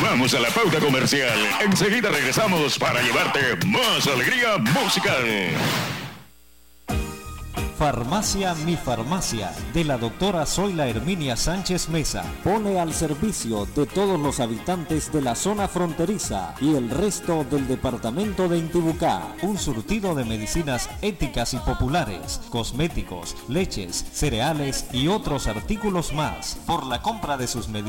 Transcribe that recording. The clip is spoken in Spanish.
Vamos a la pauta comercial. Enseguida regresamos para llevarte más alegría musical. Farmacia Mi Farmacia, de la doctora Zoila Herminia Sánchez Mesa, pone al servicio de todos los habitantes de la zona fronteriza y el resto del departamento de Intibucá un surtido de medicinas éticas y populares, cosméticos, leches, cereales y otros artículos más. Por la compra de sus medicinas